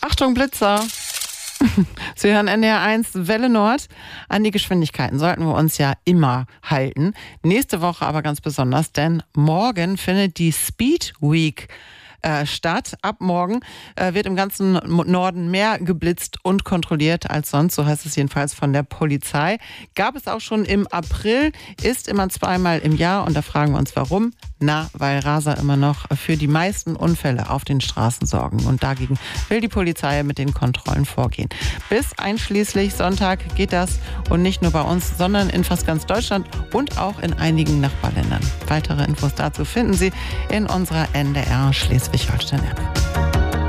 Achtung, Blitzer! Sie hören NDR 1 Welle Nord. An die Geschwindigkeiten sollten wir uns ja immer halten. Nächste Woche aber ganz besonders, denn morgen findet die Speed Week statt. Ab morgen wird im ganzen Norden mehr geblitzt und kontrolliert als sonst. So heißt es jedenfalls von der Polizei. Gab es auch schon im April, ist immer zweimal im Jahr. Und da fragen wir uns, warum? Na, weil Raser immer noch für die meisten Unfälle auf den Straßen sorgen. Und dagegen will die Polizei mit den Kontrollen vorgehen. Bis einschließlich Sonntag geht das. Und nicht nur bei uns, sondern in fast ganz Deutschland und auch in einigen Nachbarländern. Weitere Infos dazu finden Sie in unserer NDR Schleswig-Holstein-App.